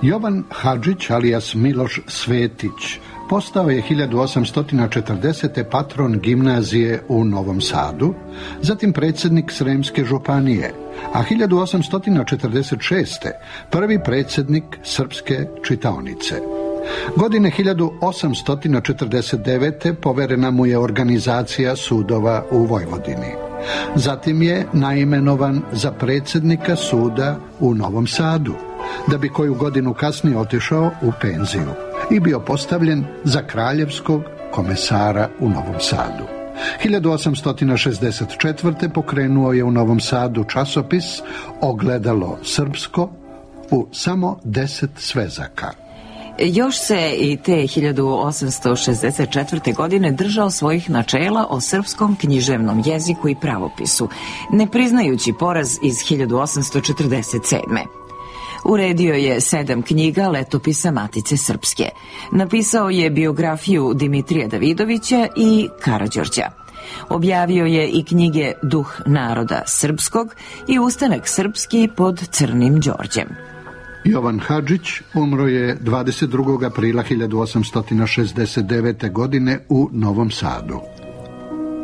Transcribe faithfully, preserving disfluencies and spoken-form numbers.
Jovan Hadžić, alias Miloš Svetić, postao je hiljadu osamsto četrdesete patron gimnazije u Novom Sadu, zatim predsjednik Sremske županije, a hiljadu osamsto četrdeset šeste prvi predsjednik Srpske čitaonice. Godine hiljadu osamsto četrdeset devete poverena mu je organizacija sudova u Vojvodini. Zatim je naimenovan za predsjednika suda u Novom Sadu, da bi koju godinu kasnije otišao u penziju i bio postavljen za kraljevskog komesara u Novom Sadu. hiljadu osamsto šezdeset četvrte pokrenuo je u Novom Sadu časopis Ogledalo srpsko u samo deset svezaka. Još se i te hiljadu osamsto šezdeset četvrte. godine držao svojih načela o srpskom književnom jeziku i pravopisu, ne priznajući poraz iz hiljadu osamsto četrdeset sedme. Uredio je sedam knjiga letopisa Matice Srpske. Napisao je biografiju Dimitrija Davidovića i Karađorđa. Objavio je i knjige Duh naroda srpskog i Ustanak srpski pod Crnim Đorđem. Jovan Hadžić umro je dvadeset drugog aprila hiljadu osamsto šezdeset devete. godine u Novom Sadu.